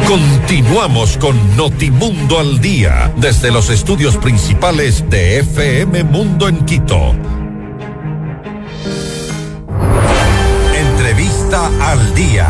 Continuamos con Notimundo al Día, desde los estudios principales de FM Mundo en Quito. Entrevista al Día.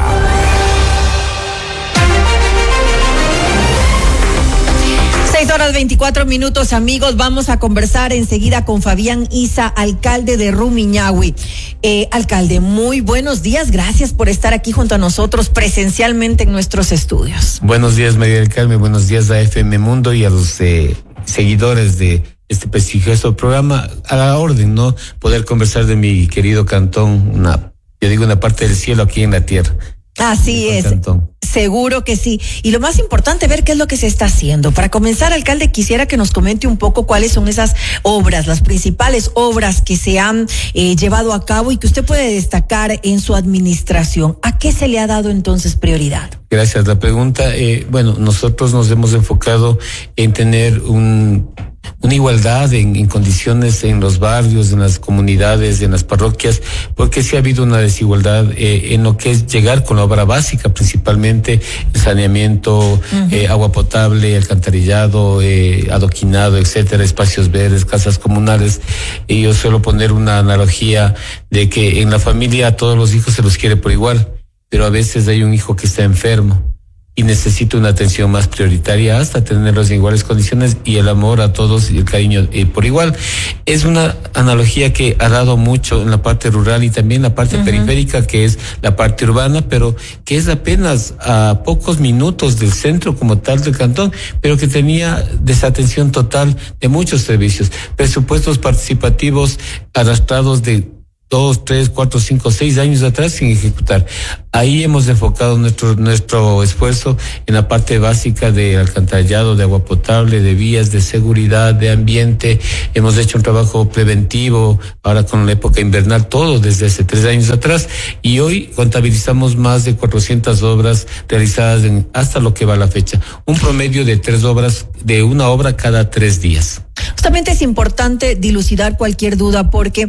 6:24, amigos. Vamos a conversar enseguida con Fabián Isa, alcalde de Rumiñahui. Alcalde, muy buenos días. Gracias por estar aquí junto a nosotros presencialmente en nuestros estudios. Buenos días, María del Carmen. Buenos días a FM Mundo y a los seguidores de este prestigioso programa. A la orden, ¿no? Poder conversar de mi querido cantón, una parte del cielo aquí en la tierra. Así es. Cantón. Seguro que sí. Y lo más importante, ver qué es lo que se está haciendo. Para comenzar, alcalde, quisiera que nos comente un poco cuáles son esas obras, las principales obras que se han llevado a cabo y que usted puede destacar en su administración. ¿A qué se le ha dado entonces prioridad? Gracias. La pregunta, nosotros nos hemos enfocado en tener una igualdad en condiciones en los barrios, en las comunidades, en las parroquias, porque sí ha habido una desigualdad en lo que es llegar con la obra básica, principalmente el saneamiento, agua potable, alcantarillado, adoquinado, etcétera, espacios verdes, casas comunales. Y yo suelo poner una analogía de que en la familia a todos los hijos se los quiere por igual, pero a veces hay un hijo que está enfermo y necesita una atención más prioritaria hasta tenerlos en iguales condiciones, y el amor a todos y el cariño por igual. Es una analogía que ha dado mucho en la parte rural y también la parte periférica, que es la parte urbana, pero que es apenas a pocos minutos del centro como tal del cantón, pero que tenía desatención total de muchos servicios. Presupuestos participativos arrastrados de 2, 3, 4, 5, 6 años atrás sin ejecutar. Ahí hemos enfocado nuestro esfuerzo en la parte básica de alcantarillado, de agua potable, de vías, de seguridad, de ambiente. Hemos hecho un trabajo preventivo, ahora con la época invernal, todo desde hace 3 años atrás, y hoy contabilizamos más de 400 obras realizadas hasta lo que va la fecha. Un promedio de 3 obras, de una obra cada 3 días. Justamente es importante dilucidar cualquier duda, porque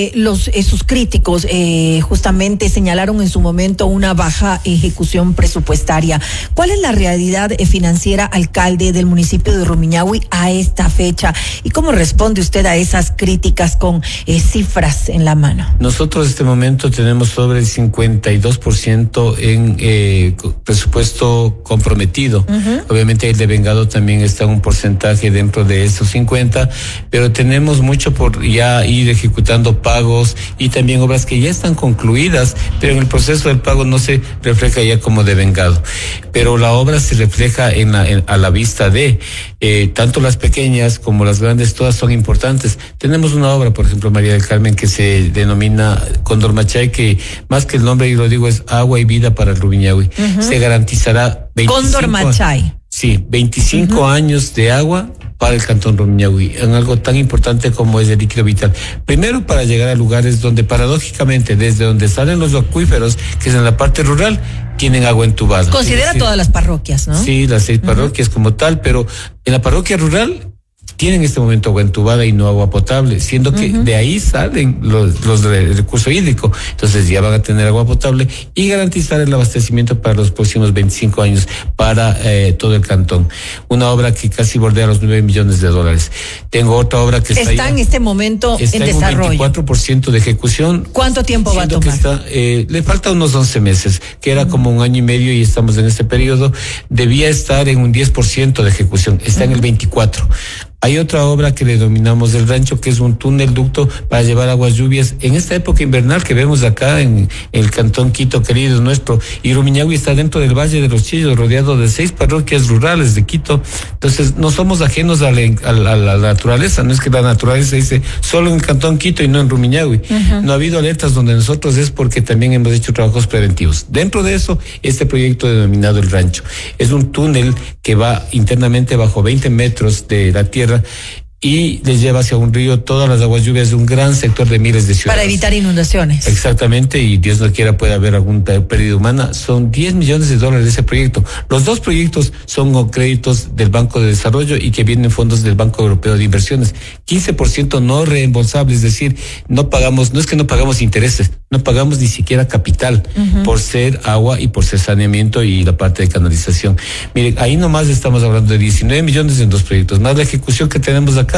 sus críticos justamente señalaron en su momento una baja ejecución presupuestaria. ¿Cuál es la realidad financiera, alcalde, del municipio de Rumiñahui a esta fecha? ¿Y cómo responde usted a esas críticas con cifras en la mano? Nosotros en este momento tenemos sobre el 52% en presupuesto comprometido. Obviamente el devengado también está un porcentaje dentro de esos 50, pero tenemos mucho por ya ir ejecutando pagos y también obras que ya están concluidas, pero en el proceso del pago no se refleja ya como devengado. Pero la obra se refleja a la vista de tanto las pequeñas como las grandes, todas son importantes. Tenemos una obra, por ejemplo, María del Carmen, que se denomina Cóndor Machay, que más que el nombre, y lo digo, es agua y vida para el Rumiñahui. Se garantizará 25 Cóndor Machay. Sí, 25 años de agua para el cantón Rumiñahui, en algo tan importante como es el líquido vital. Primero, para llegar a lugares donde paradójicamente, desde donde salen los acuíferos, que es en la parte rural, tienen agua entubada. Considera todas las parroquias, ¿no? Sí, las 6 parroquias como tal, pero en la parroquia rural tienen en este momento agua entubada y no agua potable, siendo que de ahí salen los del recurso hídrico. Entonces ya van a tener agua potable y garantizar el abastecimiento para los próximos 25 años para todo el cantón. Una obra que casi bordea los $9 millones. Tengo otra obra que está en este momento en desarrollo. Está en un 24% de ejecución. ¿Cuánto tiempo va a tomar? Le falta unos 11 meses, que era como 1 año y medio, y estamos en este periodo. Debía estar en un 10% de ejecución, está en el 24%. Hay otra obra que le denominamos El Rancho, que es un túnel ducto para llevar aguas lluvias en esta época invernal que vemos acá en el cantón Quito querido nuestro. Y Rumiñahui está dentro del Valle de los Chillos, rodeado de 6 parroquias rurales de Quito. Entonces no somos ajenos a la naturaleza. No es que la naturaleza dice solo en el cantón Quito y no en Rumiñahui. No ha habido alertas donde nosotros, es porque también hemos hecho trabajos preventivos. Dentro de eso, este proyecto denominado El Rancho es un túnel que va internamente bajo 20 metros de la tierra, y les lleva hacia un río todas las aguas lluvias de un gran sector de miles de ciudades. Para evitar inundaciones. Exactamente, y Dios no quiera puede haber alguna pérdida humana. Son $10 millones de ese proyecto. Los dos proyectos son con créditos del Banco de Desarrollo y que vienen fondos del Banco Europeo de Inversiones. 15% no reembolsable, es decir, no es que no pagamos intereses, no pagamos ni siquiera capital por ser agua y por ser saneamiento y la parte de canalización. Miren, ahí nomás estamos hablando de 19 millones en dos proyectos, más la ejecución que tenemos acá.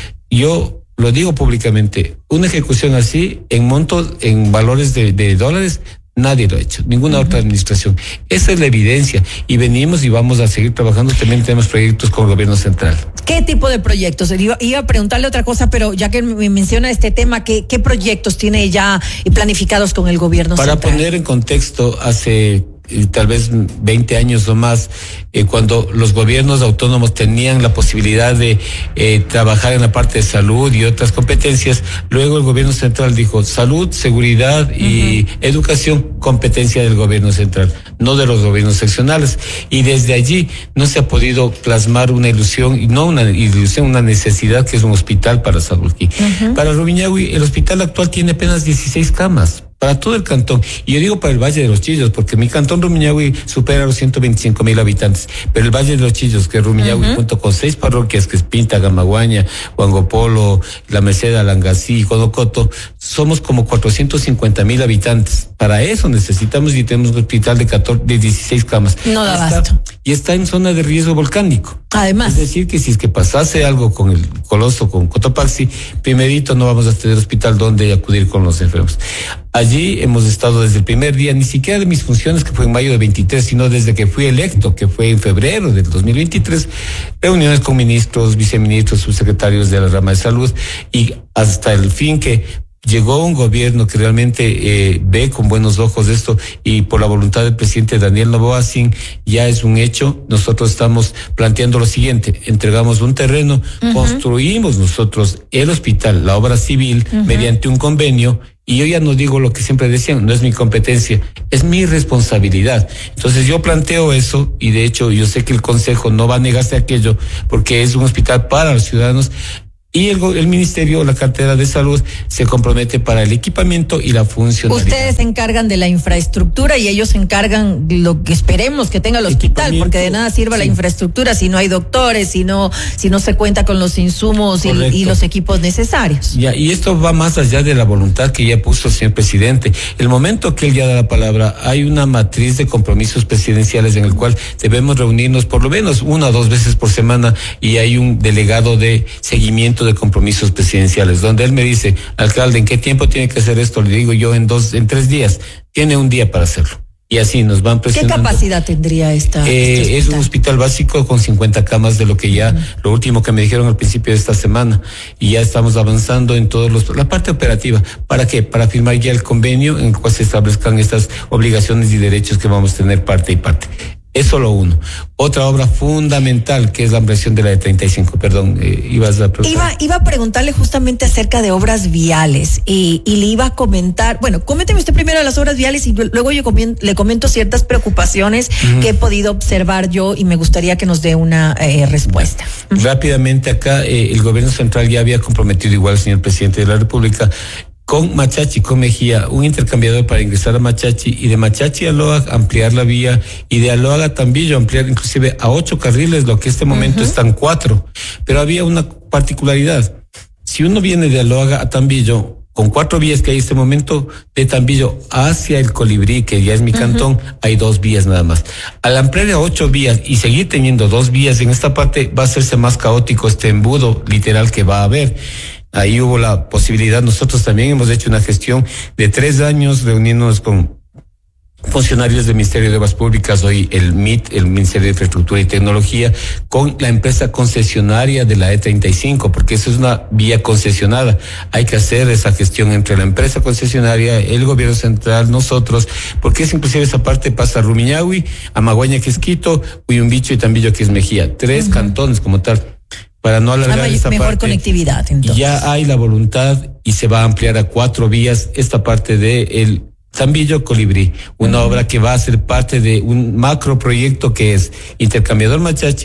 Yo lo digo públicamente, una ejecución así en montos, en valores de dólares, nadie lo ha hecho, ninguna otra administración. Esa es la evidencia y venimos y vamos a seguir trabajando. También tenemos proyectos con el gobierno central. ¿Qué tipo de proyectos? Iba a preguntarle otra cosa, pero ya que me menciona este tema, ¿qué proyectos tiene ya planificados con el gobierno central? Para poner en contexto, hace tal vez 20 años o más, cuando los gobiernos autónomos tenían la posibilidad de trabajar en la parte de salud y otras competencias, luego el gobierno central dijo salud, seguridad y educación, competencia del gobierno central, no de los gobiernos seccionales. Y desde allí no se ha podido plasmar una ilusión, y no una ilusión, una necesidad, que es un hospital para Salurquí. Para Rumiñahui, el hospital actual tiene apenas 16 camas. Para todo el cantón, y yo digo para el Valle de los Chillos, porque mi cantón Rumiñahui supera los 125,000 habitantes, pero el Valle de los Chillos, que es Rumiñahui, junto con 6 parroquias, que es Pinta, Gamaguaña, Huangopolo, La Merced, Alangasí y Codocoto, somos como 450,000 habitantes. Para eso necesitamos y tenemos un hospital de 16 camas. No da abasto. Y está en zona de riesgo volcánico. Además. Es decir, que si es que pasase algo con el Coloso, con Cotopaxi, primerito no vamos a tener hospital donde acudir con los enfermos. Allí hemos estado desde el primer día, ni siquiera de mis funciones, que fue en mayo de 23, sino desde que fui electo, que fue en febrero del 2023, reuniones con ministros, viceministros, subsecretarios de la rama de salud, y hasta el fin que llegó un gobierno que realmente ve con buenos ojos esto, y por la voluntad del presidente Daniel Noboa Sin ya es un hecho. Nosotros estamos planteando lo siguiente: entregamos un terreno, construimos nosotros el hospital, la obra civil, mediante un convenio. Y yo ya no digo lo que siempre decían, no es mi competencia, es mi responsabilidad. Entonces yo planteo eso, y de hecho yo sé que el Consejo no va a negarse a aquello, porque es un hospital para los ciudadanos. Y el Ministerio, la cartera de salud, se compromete para el equipamiento y la funcionalidad. Ustedes se encargan de la infraestructura y ellos se encargan lo que esperemos que tenga el hospital, porque de nada sirve la infraestructura si no hay doctores, si no se cuenta con los insumos y los equipos necesarios. Ya, y esto va más allá de la voluntad que ya puso el señor presidente. El momento que él ya da la palabra, hay una matriz de compromisos presidenciales en el cual debemos reunirnos por lo menos 1 o 2 veces por semana, y hay un delegado de seguimiento de compromisos presidenciales, donde él me dice: alcalde, ¿en qué tiempo tiene que hacer esto? Le digo yo: en 3 días. Tiene un día para hacerlo. Y así nos van presionando. ¿Qué capacidad tendría esta? Es un hospital básico con 50 camas, de lo que ya, lo último que me dijeron al principio de esta semana, y ya estamos avanzando en la parte operativa. ¿Para qué? Para firmar ya el convenio en el cual se establezcan estas obligaciones y derechos que vamos a tener parte y parte. Es solo uno. Otra obra fundamental, que es la ampliación de la E35. Perdón, ibas a preguntar. Iba a preguntarle justamente acerca de obras viales, y le iba a comentar, bueno, coménteme usted primero de las obras viales y luego yo le comento ciertas preocupaciones que he podido observar yo, y me gustaría que nos dé una respuesta. Rápidamente acá, el gobierno central ya había comprometido, igual el señor presidente de la República, con Machachi, con Mejía, un intercambiador para ingresar a Machachi, y de Machachi a Loag ampliar la vía, y de Loag a Tambillo ampliar inclusive a 8 carriles, lo que este momento están 4. Pero había una particularidad: si uno viene de Loag a Tambillo, con 4 vías que hay en este momento, de Tambillo hacia el Colibrí, que ya es mi cantón, hay 2 vías nada más. Al ampliar a 8 vías y seguir teniendo 2 vías en esta parte, va a hacerse más caótico este embudo literal que va a haber. Ahí hubo la posibilidad, nosotros también hemos hecho una gestión de 3 años reuniéndonos con funcionarios del Ministerio de Obras Públicas, hoy el MIT, el Ministerio de Infraestructura y Tecnología, con la empresa concesionaria de la E35, porque eso es una vía concesionada. Hay que hacer esa gestión entre la empresa concesionaria, el gobierno central, nosotros, porque es inclusive esa parte pasa Rumiñahui, Amaguaña, que es Quito, Uyumbicho y Tambillo, que es Mejía. 3 cantones como tal. Para no alargar esta parte. Mejor conectividad, entonces. Ya hay la voluntad y se va a ampliar a 4 vías esta parte de el Tambillo Colibrí, una obra que va a ser parte de un macro proyecto que es intercambiador Machachi,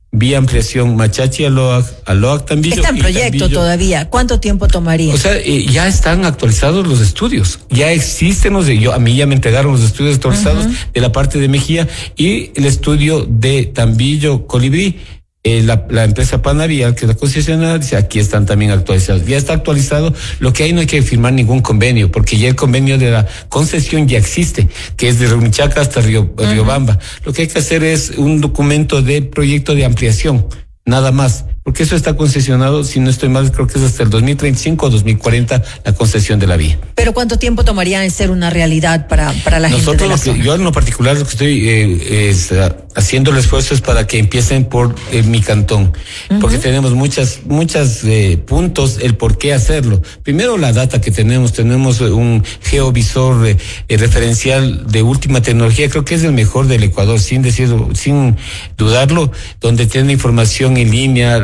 vía ampliación Machachi a Loac Tambillo. Está en proyecto todavía. ¿Cuánto tiempo tomaría? O sea, ya están actualizados los estudios, ya existen a mí ya me entregaron los estudios actualizados de la parte de Mejía y el estudio de Tambillo Colibrí. La empresa Panavial, que es la concesionaria, dice aquí están también actualizados. Ya está actualizado, lo que hay no hay que firmar ningún convenio, porque ya el convenio de la concesión ya existe, que es de Rumichaca hasta Riobamba. Lo que hay que hacer es un documento de proyecto de ampliación, nada más, porque eso está concesionado, si no estoy mal, creo que es hasta el 2035 o 2040 la concesión de la vía. Pero ¿cuánto tiempo tomaría en ser una realidad para la gente de la zona? Yo en lo particular lo que estoy haciendo el esfuerzo es para que empiecen por mi cantón, porque tenemos muchas puntos el por qué hacerlo. Primero la data que tenemos un geovisor referencial de última tecnología, creo que es el mejor del Ecuador, sin dudarlo, donde tiene información en línea,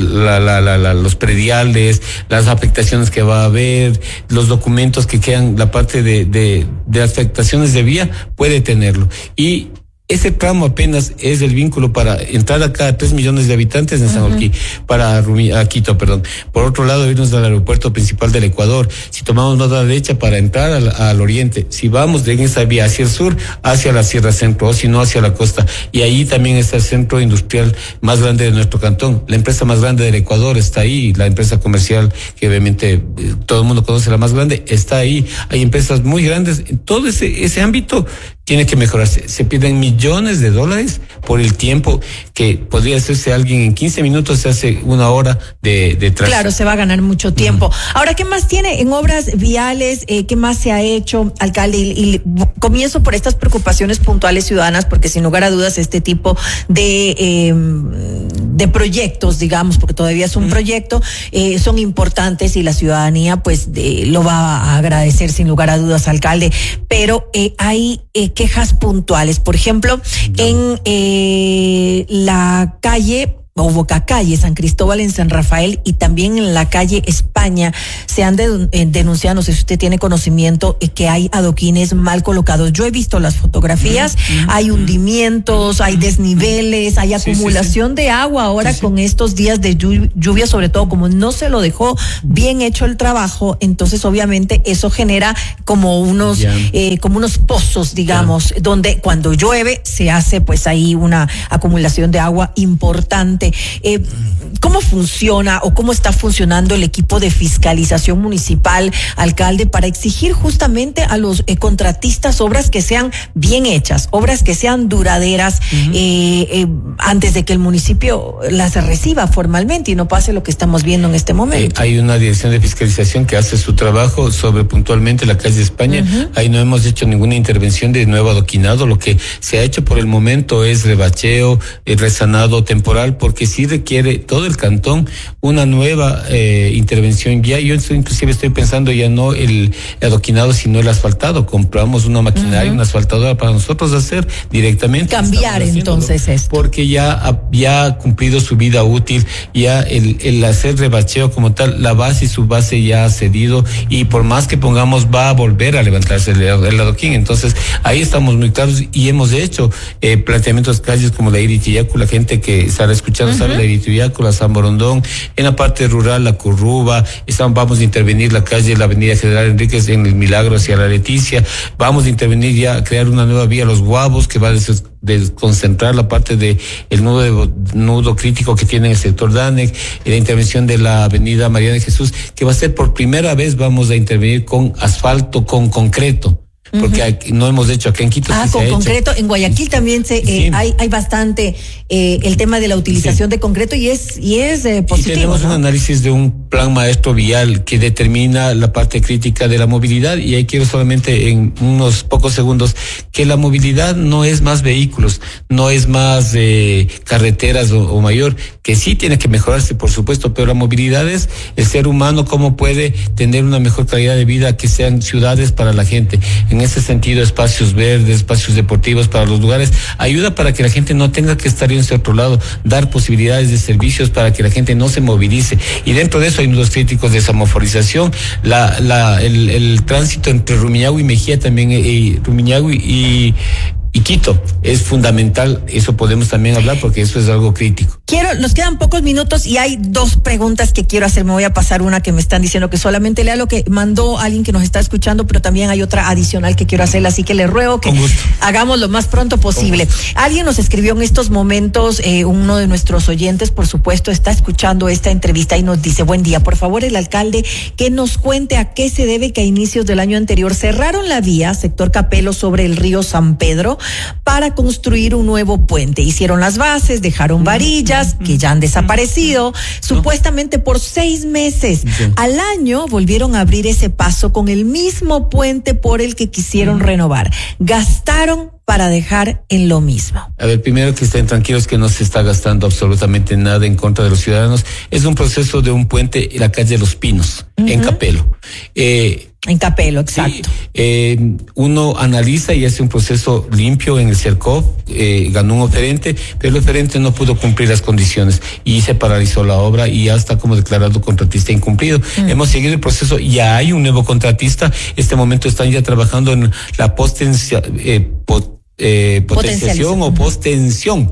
los prediales, las afectaciones que va a haber, los documentos que quedan, la parte de afectaciones de vía, puede tenerlo. Y ese tramo apenas es el vínculo para entrar acá a 3 millones de habitantes en San Joaquín, a Quito, perdón. Por otro lado, irnos al aeropuerto principal del Ecuador. Si tomamos nota derecha para entrar al oriente, si vamos de esa vía hacia el sur, hacia la Sierra Centro, o si no, hacia la costa. Y ahí también está el centro industrial más grande de nuestro cantón. La empresa más grande del Ecuador está ahí, la empresa comercial, que obviamente todo el mundo conoce, la más grande, está ahí. Hay empresas muy grandes. En todo ese ámbito tiene que mejorarse. Se piden millones de dólares por el tiempo que podría hacerse alguien en 15 minutos, se hace 1 hora de tránsito. Claro, se va a ganar mucho tiempo. Ahora, ¿qué más tiene en obras viales? ¿Qué más se ha hecho, alcalde? Y comienzo por estas preocupaciones puntuales ciudadanas, porque sin lugar a dudas este tipo de proyectos, digamos, porque todavía es un proyecto, son importantes y la ciudadanía pues lo va a agradecer sin lugar a dudas, alcalde. Pero hay quejas puntuales. Por ejemplo, en la calle o Bocacalle, San Cristóbal en San Rafael, y también en la calle España se han denunciado, no sé si usted tiene conocimiento, que hay adoquines mal colocados. Yo he visto las fotografías, hay hundimientos, hay desniveles, hay acumulación de agua ahora con estos días de lluvia, sobre todo como no se lo dejó bien hecho el trabajo, entonces obviamente eso genera como unos pozos, digamos, donde cuando llueve se hace pues ahí una acumulación de agua importante. ¿Cómo funciona o cómo está funcionando el equipo de fiscalización municipal, alcalde, para exigir justamente a los contratistas obras que sean bien hechas, obras que sean duraderas, antes de que el municipio las reciba formalmente y no pase lo que estamos viendo en este momento? Hay una dirección de fiscalización que hace su trabajo sobre puntualmente la calle España. Ahí no hemos hecho ninguna intervención de nuevo adoquinado. Lo que se ha hecho por el momento es rebacheo, resanado temporal, porque sí requiere todo el cantón una nueva intervención. Ya yo inclusive estoy pensando ya no el adoquinado, sino el asfaltado. Compramos una maquinaria, una asfaltadora para nosotros hacer directamente. Cambiar entonces esto. Porque ya ha cumplido su vida útil, ya el hacer rebacheo como tal, la base y su base ya ha cedido, y por más que pongamos va a volver a levantarse el adoquín. Entonces ahí estamos muy claros y hemos hecho planteamientos de calles como la Iritiyacu, la gente que estará escuchando sabe, la Iritiyacu, la San Borondón, en la parte rural la Curruba, vamos a intervenir la calle, la avenida General Enríquez en el Milagro hacia la Leticia, vamos a intervenir ya, crear una nueva vía Los Guavos que va a desconcentrar la parte de el nudo crítico que tiene el sector Danec, la intervención de la avenida María de Jesús, que va a ser por primera vez, vamos a intervenir con asfalto, con concreto. Porque no hemos hecho acá en Quito. Con concreto. En Guayaquil también hay bastante el tema de la utilización de concreto y es positivo. Y tenemos un análisis de un plan maestro vial que determina la parte crítica de la movilidad, y ahí quiero solamente en unos pocos segundos que la movilidad no es más vehículos, no es más carreteras o mayor, que sí tiene que mejorarse, por supuesto, pero la movilidad es el ser humano, cómo puede tener una mejor calidad de vida, que sean ciudades para la gente. En ese sentido, espacios verdes, espacios deportivos para los lugares, ayuda para que la gente no tenga que estar yendo hacia otro lado, dar posibilidades de servicios para que la gente no se movilice. Y dentro de eso hay nudos críticos de semaforización, el tránsito entre Rumiñahui y Mejía también, Rumiñahui y Quito. Es fundamental, eso podemos también hablar porque eso es algo crítico. Nos quedan pocos minutos y hay dos preguntas que quiero hacer. Me voy a pasar una que me están diciendo que solamente lea lo que mandó alguien que nos está escuchando, pero también hay otra adicional que quiero hacerle, así que le ruego que hagamos lo más pronto posible. Alguien nos escribió en estos momentos, uno de nuestros oyentes, por supuesto, está escuchando esta entrevista y nos dice: buen día, por favor, el alcalde que nos cuente a qué se debe que a inicios del año anterior cerraron la vía sector Capelo sobre el río San Pedro para construir un nuevo puente. Hicieron las bases, dejaron varillas que ya han desaparecido, supuestamente por 6 meses. Al año volvieron a abrir ese paso con el mismo puente por el que quisieron renovar. Gastaron para dejar en lo mismo. A ver, primero que estén tranquilos que no se está gastando absolutamente nada en contra de los ciudadanos. Es un proceso de un puente en la calle de Los Pinos, en Capelo. En Capelo, exacto. Sí, uno analiza y hace un proceso limpio en el CERCOP, ganó un oferente, pero el oferente no pudo cumplir las condiciones y se paralizó la obra y ya está como declarado contratista incumplido. Hemos seguido el proceso, ya hay un nuevo contratista, este momento están ya trabajando en la potenciación o postensión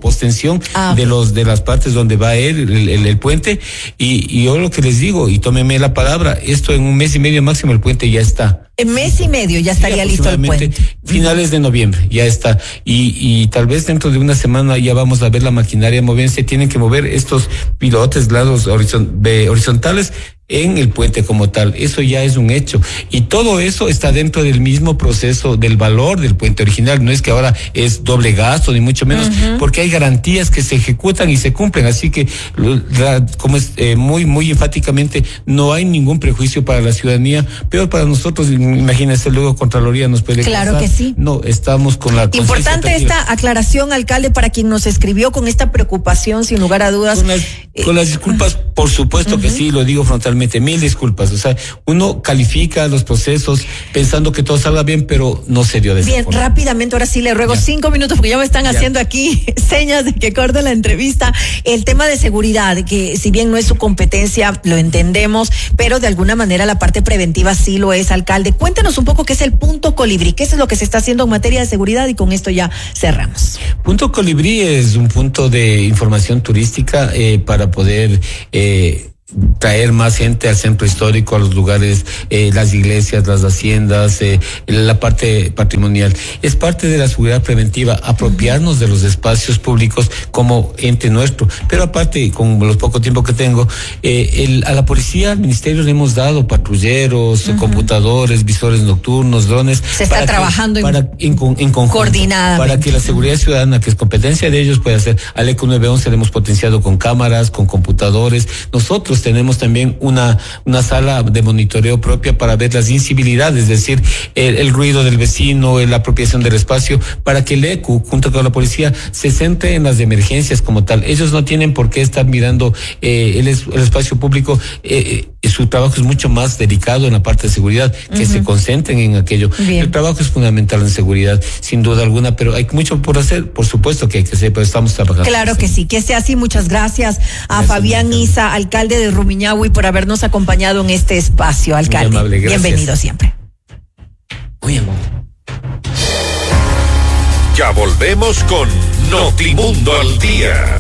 de las partes donde va el puente y yo lo que les digo, y tómenme la palabra, esto en 1 mes y medio máximo el puente ya está. En 1 mes y medio ya estaría listo el puente. Finales de noviembre ya está y tal vez dentro de 1 semana ya vamos a ver la maquinaria moverse. Tienen que mover estos pilotes lados horizontales en el puente como tal. Eso ya es un hecho y todo eso está dentro del mismo proceso del valor del puente original. No es que ahora es doble gasto ni mucho menos, porque hay garantías que se ejecutan y se cumplen, así que como es muy enfáticamente, no hay ningún prejuicio para la ciudadanía, peor para nosotros. Imagínense, luego Contraloría nos puede claro que sí. No, estamos con la importante esta aclaración, alcalde, para quien nos escribió con esta preocupación, sin lugar a dudas. Con las disculpas, por supuesto que sí, lo digo frontalmente, 1000 disculpas. O sea, uno califica los procesos pensando que todo salga bien, pero no se dio de esa forma. Rápidamente, ahora sí le ruego 5 minutos porque ya me están haciendo aquí señas de que corte la entrevista. El tema de seguridad, que si bien no es su competencia, lo entendemos, pero de alguna manera la parte preventiva sí lo es, alcalde. Cuéntenos un poco qué es el Punto Colibrí, qué es lo que se está haciendo en materia de seguridad y con esto ya cerramos. Punto Colibrí es un punto de información turística para poder traer más gente al centro histórico, a los lugares, las iglesias, las haciendas, la parte patrimonial. Es parte de la seguridad preventiva, apropiarnos de los espacios públicos como ente nuestro. Pero aparte, con los poco tiempo que tengo, a la policía, al ministerio le hemos dado patrulleros, computadores, visores nocturnos, drones. Se está trabajando en conjunto, coordinadamente, para que la seguridad ciudadana, que es competencia de ellos, pueda hacer. Al ECO 911 le hemos potenciado con cámaras, con computadores. Nosotros tenemos también una sala de monitoreo propia para ver las incivilidades, es decir, el ruido del vecino, la apropiación del espacio, para que el ECU, junto con la policía, se centre en las emergencias como tal. Ellos no tienen por qué estar mirando el espacio público. Su trabajo es mucho más delicado en la parte de seguridad, que se concentren en aquello. Bien. El trabajo es fundamental en seguridad, sin duda alguna, pero hay mucho por hacer, por supuesto que hay que hacer, pero estamos trabajando. Claro que sí, que sea así. Muchas gracias a Fabián Isa, alcalde de Rumiñahui, por habernos acompañado en este espacio, alcalde. Muy amable, gracias. Bienvenido siempre. Muy amable. Ya volvemos con Notimundo al Día.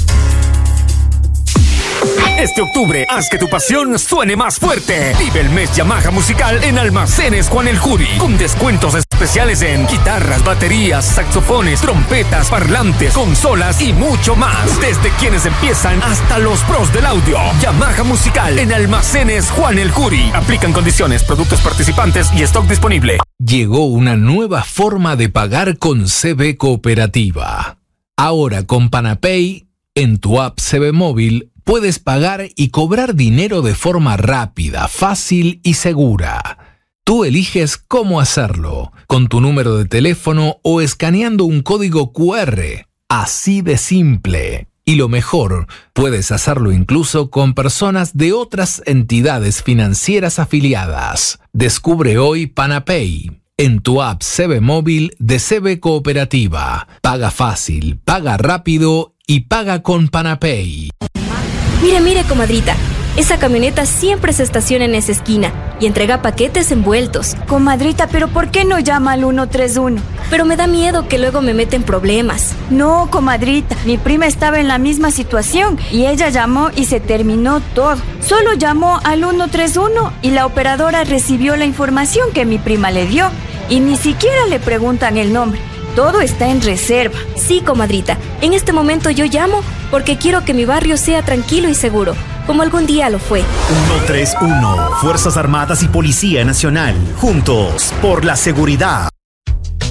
Este octubre, haz que tu pasión suene más fuerte. Vive el mes Yamaha musical en Almacenes Juan el Juri, con descuentos especiales en guitarras, baterías, saxofones, trompetas, parlantes, consolas y mucho más. Desde quienes empiezan hasta los pros del audio. Yamaha musical en Almacenes Juan el Juri. Aplican condiciones, productos participantes y stock disponible. Llegó una nueva forma de pagar con CB Cooperativa. Ahora con Panapay, en tu app CB Móvil, puedes pagar y cobrar dinero de forma rápida, fácil y segura. Tú eliges cómo hacerlo, con tu número de teléfono o escaneando un código QR. Así de simple. Y lo mejor, puedes hacerlo incluso con personas de otras entidades financieras afiliadas. Descubre hoy Panapay en tu app CB Móvil de CB Cooperativa. Paga fácil, paga rápido y paga con Panapay. Mire, comadrita. Esa camioneta siempre se estaciona en esa esquina y entrega paquetes envueltos. Comadrita, ¿pero por qué no llama al 131? Pero me da miedo que luego me meten problemas. No, comadrita, mi prima estaba en la misma situación y ella llamó y se terminó todo. Solo llamó al 131 y la operadora recibió la información que mi prima le dio y ni siquiera le preguntan el nombre. Todo está en reserva. Sí, comadrita, en este momento yo llamo porque quiero que mi barrio sea tranquilo y seguro, como algún día lo fue. 131, Fuerzas Armadas y Policía Nacional, juntos por la seguridad.